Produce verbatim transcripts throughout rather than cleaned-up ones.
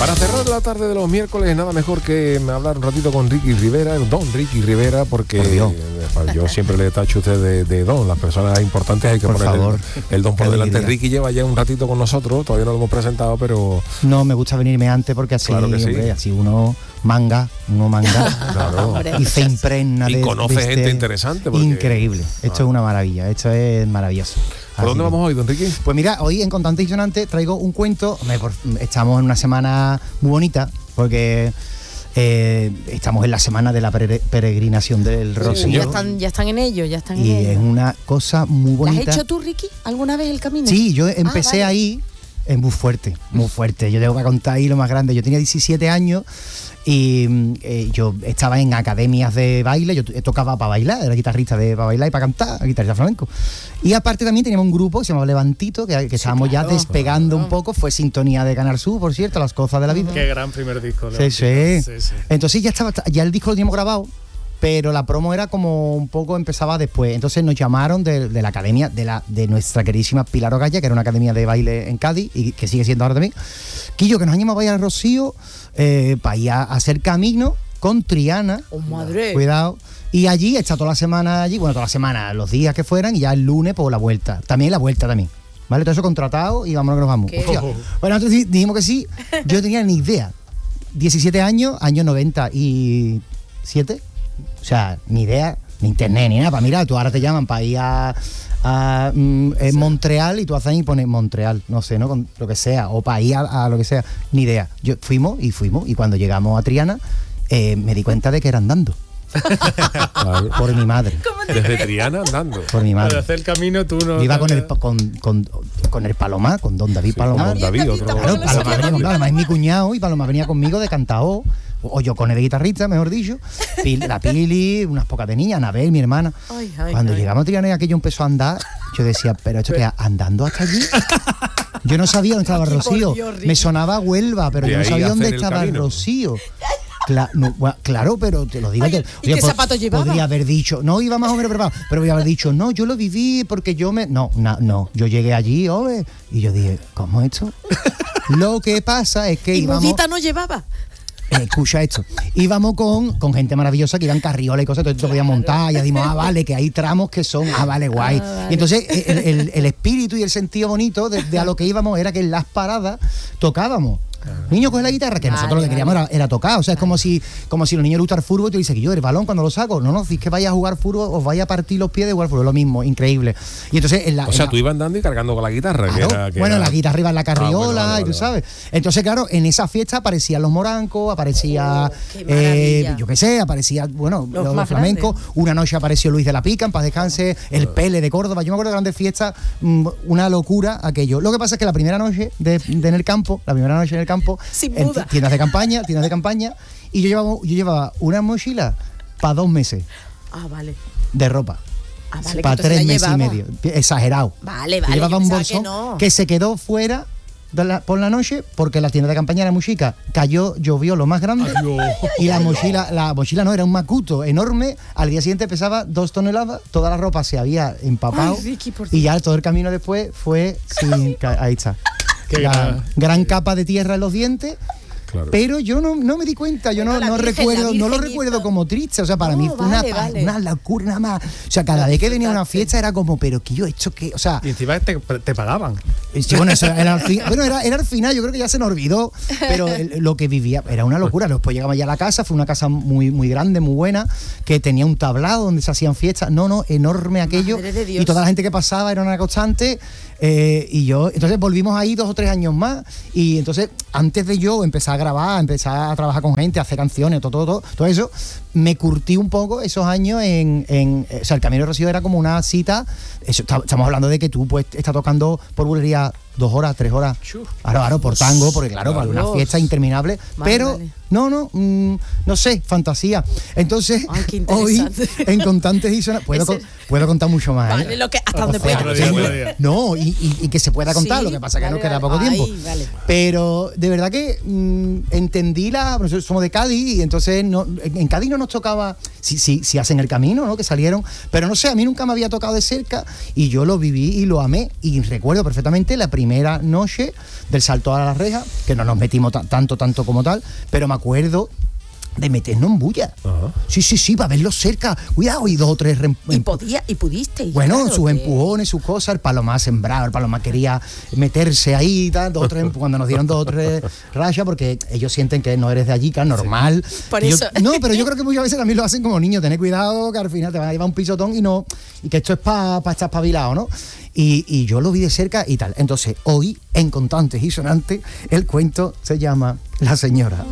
Para cerrar la tarde de los miércoles, nada mejor que hablar un ratito con Ricky Rivera, don Ricky Rivera, porque eh, yo siempre le tacho a usted de, de don. Las personas importantes hay que por poner favor, el, el don por delante. Ricky lleva ya un ratito con nosotros, todavía no lo hemos presentado, pero... No, me gusta venirme antes porque así, claro que sí. hombre, así uno manga, uno manga claro. y se impregna y de... conoce de gente este... interesante. Porque... Increíble, esto ah. es una maravilla, esto es maravilloso. ¿Por dónde vamos hoy, don Ricky? Pues mira, hoy en Contante y Sonante traigo un cuento. Estamos en una semana muy bonita porque eh, estamos en la semana de la peregrinación del Rocío. Sí, ya están, ya están en ello, ya están en y ello. es una cosa muy bonita. ¿La has hecho tú, Ricky, alguna vez el camino? Sí, yo empecé ah, vale. ahí, es muy fuerte, muy fuerte. Yo tengo que contar ahí lo más grande. Yo tenía diecisiete años y eh, yo estaba en academias de baile, yo tocaba para bailar, era guitarrista de para bailar y para cantar, guitarrista flamenco. Y aparte también teníamos un grupo que se llamaba Levantito, que, que sí, estábamos claro, ya despegando claro. un poco, fue sintonía de Canal Sur, por cierto, Las cosas de la vida. Qué gran primer disco. Sí, sí. sí, sí. Entonces ya estaba, ya el disco lo teníamos grabado, pero la promo era como un poco, empezaba después. Entonces nos llamaron de, de la academia de la de nuestra queridísima Pilar Ogaya, que era una academia de baile en Cádiz y que sigue siendo ahora también. Quillo, que nos han llamado para ir al Rocío, eh, para ir a hacer camino con Triana. ¡Oh, madre! Cuidado. Y allí, está toda la semana allí, bueno, toda la semana, los días que fueran, y ya el lunes, por pues, la vuelta. También la vuelta también. ¿Vale? Todo eso contratado y vámonos que nos vamos. Hostia. Bueno, entonces dijimos que sí. Yo no tenía ni idea. diecisiete años, año noventa y siete. O sea, ni idea, ni internet, ni nada. Para mirar, tú ahora te llaman para ir a, a mm, en Montreal y tú haces ahí y pones Montreal, no sé, ¿no? Con lo que sea, o para ir a, a lo que sea, ni idea. Yo fuimos y fuimos, y cuando llegamos a Triana, eh, me di cuenta de que era andando. Por mi madre. Desde Triana andando. Por mi madre. Para hacer el camino tú no. Iba con el, con, con, con el Palomar, con don David sí, Palomar. Don David, otro. Claro, Palomar venía con, además es mi cuñado y Palomar venía conmigo de cantao. O yo con el de guitarrista, mejor dicho. Pil, la Pili, unas pocas de niñas, Anabel, mi hermana. Ay, ay, Cuando ay. llegamos a Triana y aquello empezó a andar, yo decía, pero esto que andando hasta allí. Yo no sabía dónde estaba Rocío. Me sonaba Huelva, pero de yo no sabía dónde estaba el Rocío. Cla no, bueno, claro, pero te lo digo. Ay, que, ¿y qué zapatos llevaba? Podría haber dicho, no iba más o menos preparado, pero podría haber dicho, no, yo lo viví porque yo me. No, no, no. Yo llegué allí, hombre, y yo dije, ¿cómo esto? Lo que pasa es que ¿Y íbamos. Mudita no llevaba? Eh, escucha esto, íbamos con, con gente maravillosa que iban carriola y cosas, entonces claro. te podías montar, y ya dimos, ah, vale, que hay tramos que son, ah, vale, guay. Ah, vale. Y entonces el, el, el espíritu y el sentido bonito de, de a lo que íbamos era que en las paradas tocábamos. Niño, coge la guitarra, que vale, nosotros lo que queríamos vale. era, era tocar. O sea, es como si como si los niños le gusta el fútbol y tú dices que yo el balón cuando lo saco, no, no, si es que vaya a jugar fútbol, os vaya a partir los pies de jugar fútbol, lo mismo, increíble. Y entonces en la, o sea, en tú ibas andando y cargando con la guitarra. Claro, que era, que bueno, era... la guitarra iba en la carriola, ah, bueno, vale, vale, y tú sabes. Entonces, claro, en esa fiesta aparecían los morancos, aparecía, oh, eh, yo qué sé, aparecía, bueno, los, los, los flamencos. Grandes. Una noche apareció Luis de la Pica, en paz descanse, oh, el Pele de Córdoba. Yo me acuerdo de grandes fiestas, una locura aquello. Lo que pasa es que la primera noche de, de en el campo, la primera noche en el campo, en tiendas de campaña, tiendas de campaña, y yo llevaba, yo llevaba una mochila para dos meses. Ah, vale. De ropa. Ah, vale, para tres meses y medio. Exagerado. Vale, vale. Yo llevaba yo un bolsón que, no. que se quedó fuera de la, por la noche porque la tienda de campaña era muy chica. Cayó, llovió lo más grande. Ay, y la mochila, la mochila no, era un macuto enorme. Al día siguiente pesaba dos toneladas. Toda la ropa se había empapado. Ay, Ricky, por y ya todo el camino después fue sin. Ay, ahí está. Qué la gran, gran capa de tierra en los dientes. Claro. Pero yo no, no me di cuenta, yo bueno, no, no virgen, recuerdo, no lo recuerdo como triste, o sea, para no, mí fue vale, una, vale. una locura nada más. O sea, cada vez que venía una fiesta era como, pero que yo esto qué, o sea. Y encima te, te pagaban. Sí, bueno, eso era al final, bueno, era, era al final, yo creo que ya se nos olvidó, pero el, lo que vivía era una locura. Después llegamos ya a la casa, fue una casa muy, muy grande, muy buena, que tenía un tablado donde se hacían fiestas, no, no, enorme aquello, y toda la gente que pasaba era una constante. Eh, y yo, entonces volvimos ahí dos o tres años más, y entonces antes de yo empezar a grabar, empezar a trabajar con gente, a hacer canciones, todo, todo, todo, todo eso, me curtí un poco esos años en, en, o sea, el Camino de Rocío era como una cita, eso, estamos hablando de que tú pues estás tocando por bulería dos horas, tres horas, claro, claro, por tango, porque claro, para una fiesta interminable, vale, pero vale. No, no, mmm, no sé, fantasía. Entonces, Ay, hoy en Contantes y Sonantes puedo, Ese... puedo contar mucho más. Vale, ¿eh? lo que, hasta donde o sea, pueda. tengo, no, y, y, y que se pueda contar, sí, lo que pasa que vale, nos queda vale. poco Ay, tiempo. vale. Pero de verdad que mmm, entendí la... Nosotros somos de Cádiz y entonces no, en Cádiz no nos tocaba, si, si, si hacen el camino, ¿no? Que salieron, pero no sé, a mí nunca me había tocado de cerca y yo lo viví y lo amé y recuerdo perfectamente la primera noche del salto a la reja, que no nos metimos t- tanto, tanto como tal, pero me acuerdo de meternos en bulla. Ajá. Sí, sí, sí, para verlos cerca. Cuidado, y dos o tres... Rem- y podía, y pudiste. Bueno, claro, sus que... empujones, sus cosas, el Palomar sembrado, el Palomar quería meterse ahí y tal, dos o tres, cuando nos dieron dos o tres rayas, porque ellos sienten que no eres de allí, que es normal. Sí. Por yo, eso. No, pero yo creo que muchas veces también lo hacen como niños, tener cuidado, que al final te van a llevar un pisotón y no, y que esto es para pa estar espabilado, ¿no? Y, y yo lo vi de cerca y tal. Entonces, hoy, en Contantes y Sonantes, el cuento se llama La Señora.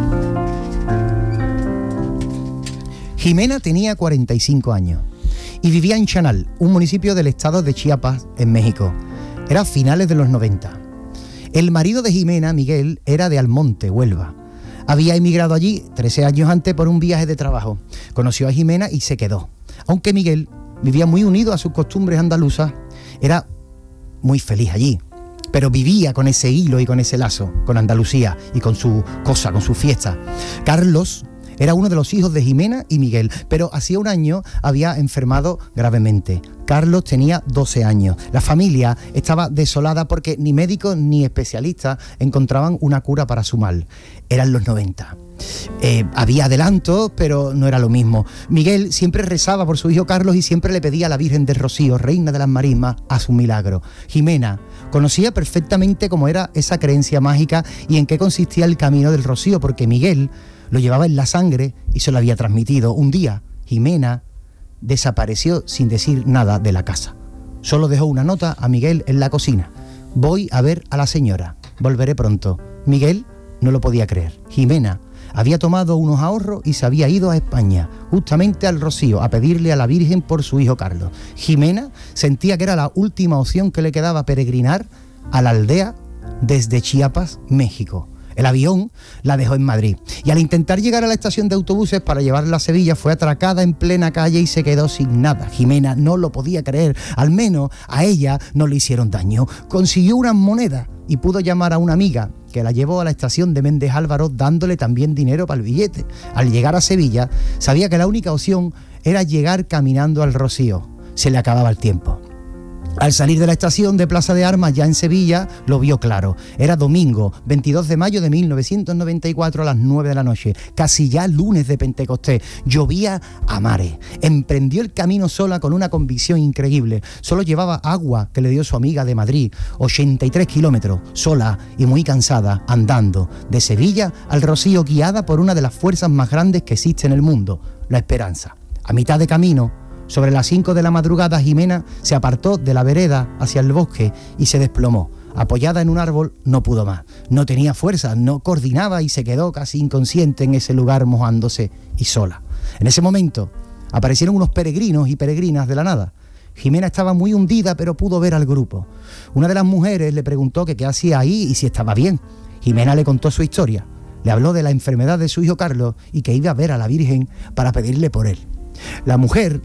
Jimena tenía cuarenta y cinco años y vivía en Chanal, un municipio del estado de Chiapas, en México. Era a finales de los noventa. El marido de Jimena, Miguel, era de Almonte, Huelva. Había emigrado allí trece años antes por un viaje de trabajo. Conoció a Jimena y se quedó. Aunque Miguel vivía muy unido a sus costumbres andaluzas, era muy feliz allí. Pero vivía con ese hilo y con ese lazo, con Andalucía y con su cosa, con su fiesta. Carlos era uno de los hijos de Jimena y Miguel, pero hacía un año había enfermado gravemente. Carlos tenía doce años. La familia estaba desolada porque ni médicos ni especialistas encontraban una cura para su mal. Eran los noventa. Eh, había adelantos, pero no era lo mismo. Miguel siempre rezaba por su hijo Carlos y siempre le pedía a la Virgen del Rocío, reina de las marismas, a su milagro. Jimena conocía perfectamente cómo era esa creencia mágica y en qué consistía el camino del Rocío, porque Miguel lo llevaba en la sangre y se lo había transmitido. Un día, Jimena desapareció sin decir nada de la casa. Solo dejó una nota a Miguel en la cocina. Voy a ver a la señora. Volveré pronto. Miguel no lo podía creer. Jimena había tomado unos ahorros y se había ido a España, justamente al Rocío, a pedirle a la Virgen por su hijo Carlos. Jimena sentía que era la última opción que le quedaba, peregrinar a la aldea desde Chiapas, México. El avión la dejó en Madrid y al intentar llegar a la estación de autobuses para llevarla a Sevilla fue atracada en plena calle y se quedó sin nada. Jimena no lo podía creer, al menos a ella no le hicieron daño. Consiguió unas monedas y pudo llamar a una amiga que la llevó a la estación de Méndez Álvaro dándole también dinero para el billete. Al llegar a Sevilla sabía que la única opción era llegar caminando al Rocío. Se le acababa el tiempo. Al salir de la estación de Plaza de Armas, ya en Sevilla, lo vio claro. Era domingo, veintidós de mayo de mil novecientos noventa y cuatro a las nueve de la noche, casi ya lunes de Pentecostés. Llovía a mares. Emprendió el camino sola con una convicción increíble. Solo llevaba agua que le dio su amiga de Madrid, ochenta y tres kilómetros, sola y muy cansada, andando de Sevilla al Rocío, guiada por una de las fuerzas más grandes que existe en el mundo, la esperanza. A mitad de camino, sobre las cinco de la madrugada, Jimena se apartó de la vereda hacia el bosque y se desplomó. Apoyada en un árbol, no pudo más. No tenía fuerza, no coordinaba y se quedó casi inconsciente en ese lugar mojándose y sola. En ese momento aparecieron unos peregrinos y peregrinas de la nada. Jimena estaba muy hundida, pero pudo ver al grupo. Una de las mujeres le preguntó que qué hacía ahí y si estaba bien. Jimena le contó su historia. Le habló de la enfermedad de su hijo Carlos y que iba a ver a la Virgen para pedirle por él. La mujer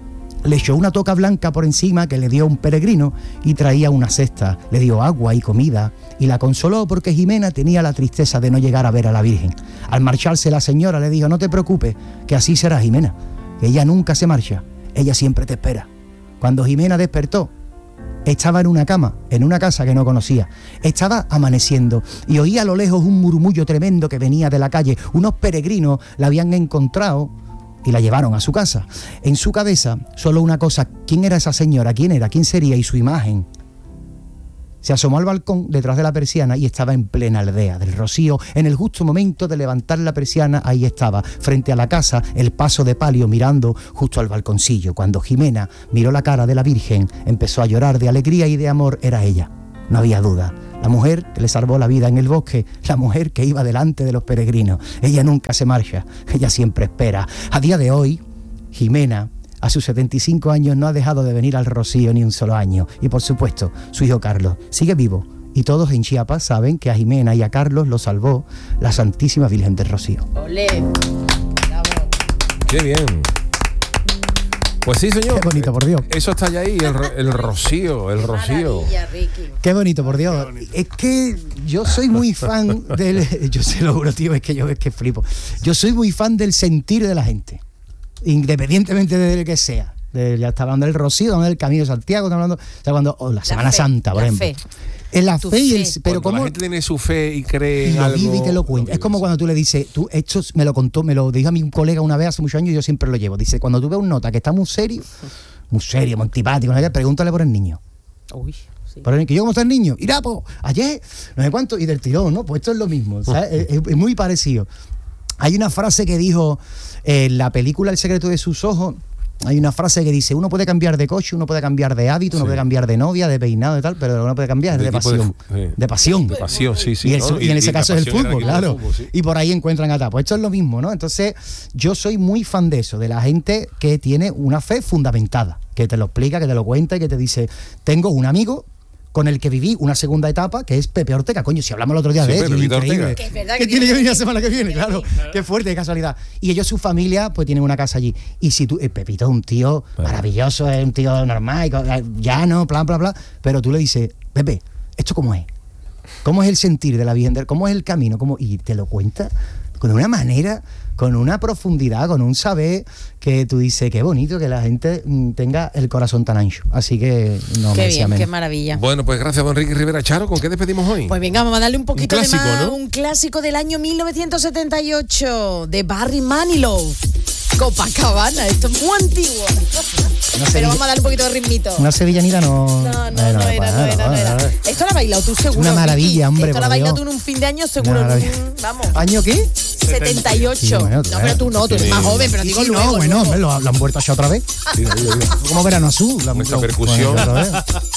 le echó una toca blanca por encima que le dio un peregrino y traía una cesta, le dio agua y comida y la consoló porque Jimena tenía la tristeza de no llegar a ver a la Virgen. Al marcharse la señora le dijo: no te preocupes, que así será, Jimena, que ella nunca se marcha, ella siempre te espera. Cuando Jimena despertó, estaba en una cama, en una casa que no conocía. Estaba amaneciendo y oía a lo lejos un murmullo tremendo que venía de la calle. Unos peregrinos la habían encontrado y la llevaron a su casa. En su cabeza, solo una cosa: ¿quién era esa señora? ¿Quién era? ¿Quién sería? Y su imagen. Se asomó al balcón detrás de la persiana y estaba en plena aldea del Rocío. En el justo momento de levantar la persiana, ahí estaba, frente a la casa, el paso de palio mirando justo al balconcillo. Cuando Jimena miró la cara de la Virgen, empezó a llorar de alegría y de amor. Era ella, no había duda. La mujer que le salvó la vida en el bosque, la mujer que iba delante de los peregrinos. Ella nunca se marcha, ella siempre espera. A día de hoy, Jimena, a sus setenta y cinco años, no ha dejado de venir al Rocío ni un solo año. Y por supuesto, su hijo Carlos sigue vivo Y todos en Chiapas saben que a Jimena y a Carlos lo salvó la Santísima Virgen del Rocío. Olé. Bravo. Qué bien. Pues sí, señor. Qué bonito, por Dios. Eso está ya ahí, el, el rocío, el rocío. Maravilla, Ricky. Qué bonito, por Dios. Es que yo soy muy fan del... Yo se lo juro, tío, es que yo es que flipo. Yo soy muy fan del sentir de la gente, independientemente de que sea. De, ya está hablando del rocío, hablando del Camino de Santiago, está hablando... O sea, cuando... Oh, la, la Semana fe, Santa, por la ejemplo. Fe. Es la Tu fe y el... fe. Pero Cuando como... la gente tiene su fe y cree Y en lo algo... vive y te lo cuenta. lo Es como vive, cuando tú le dices, tú, esto me lo contó, me lo dijo a mi colega una vez hace muchos años y yo siempre lo llevo. Dice, cuando tú ves un nota que está muy serio, muy serio, muy antipático, no sé qué, pregúntale por el niño. Uy, sí. Por el, que yo, ¿cómo está el niño? Irá, pues, ayer, no sé cuánto, y del tirón, ¿no? Pues esto es lo mismo, ¿sabes? es, es, es muy parecido. Hay una frase que dijo eh, en la película El secreto de sus ojos. Hay una frase que dice, uno puede cambiar de coche, uno puede cambiar de hábito, uno Sí. puede cambiar de novia, de peinado y tal, pero uno puede cambiar de, De tipo pasión. de- sí. De pasión. De pasión, sí, sí. Y, el- ¿no? y en ese la caso es el pasión era fútbol, equipo de claro. fútbol, sí. Y por ahí encuentran a Pues esto es lo mismo, ¿no? Entonces, yo soy muy fan de eso, de la gente que tiene una fe fundamentada, que te lo explica, que te lo cuenta y que te dice, tengo un amigo con el que viví una segunda etapa, que es Pepe Ortega. Coño, si hablamos el otro día Sí, de él, Pepe, Pepe increíble. Ortega. Que es verdad Que que tiene tiene- que venir la semana que viene, claro. Qué fuerte, qué casualidad. Y ellos, su familia, pues tienen una casa allí. Y si tú, eh, Pepito es un tío Claro. maravilloso, es un tío normal, y co- llano, bla, bla, bla. Pero tú le dices, Pepe, ¿esto cómo es? ¿Cómo es el sentir de la Virgen? del- ¿Cómo es el camino? ¿Cómo? Y te lo cuenta con una manera, con una profundidad, con un saber que tú dices, qué bonito que la gente mm, tenga el corazón tan ancho. Así que no Qué me decía bien, menos. qué maravilla. Bueno, pues gracias, don Ricky Rivera. Charo, ¿con qué despedimos hoy? Pues venga, vamos a darle un poquito Un clásico, de más. ¿no? Un clásico del año mil novecientos setenta y ocho de Barry Manilow. Copacabana, esto es muy antiguo. No sé, Pero vamos a darle un poquito de ritmito. Una sevillanita no... No, no, Bueno, no era, no bueno, era, no bueno, era. bueno. Esto lo has bailado tú seguro. Una maravilla, Vicky. hombre, Esto lo por has bailado Dios. tú en un fin de año seguro. Una maravilla. Mm, Vamos. ¿Año qué? setenta y ocho. Sí, bueno, no, pero tú no, tú eres Sí. más joven, pero digo Sí, luego. no, bueno, luego. hombre, lo, lo han vuelto a echar otra vez. Diga, diga, diga. Como verano azul. Con esa lo- percusión. bueno, otra vez.